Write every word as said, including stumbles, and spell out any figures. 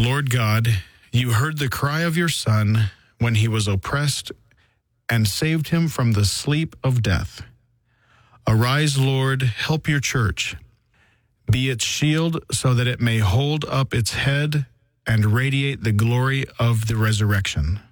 Lord God, you heard the cry of your Son when he was oppressed and saved him from the sleep of death. Arise, Lord, help your church. Be its shield so that it may hold up its head and radiate the glory of the resurrection.